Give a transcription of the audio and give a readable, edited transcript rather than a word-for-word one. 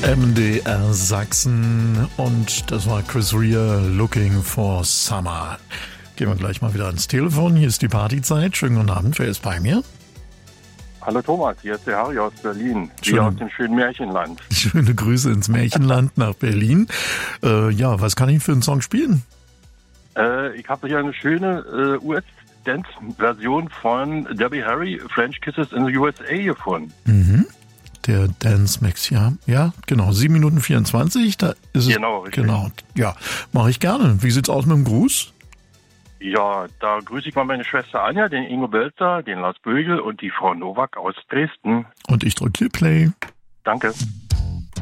MDR Sachsen und das war Chris Rea, Looking for Summer. Gehen wir gleich mal wieder ans Telefon. Hier ist die Partyzeit. Schönen guten Abend. Wer ist bei mir? Hallo Thomas, hier ist der Harry aus Berlin, hier aus dem schönen Märchenland. Schöne Grüße ins Märchenland nach Berlin. Ja, was kann ich für einen Song spielen? Ich habe hier eine schöne US-Dance-Version von Debbie Harry, French Kisses in the USA gefunden. Mhm. Der Dance Mix, ja. Ja, genau. 7 Minuten 24, da ist es. Genau, richtig. Genau, ja. Mache ich gerne. Wie sieht's aus mit dem Gruß? Ja, da grüße ich mal meine Schwester Anja, den Ingo Belzer, den Lars Bögel und die Frau Nowak aus Dresden. Und ich drücke hier Play. Danke.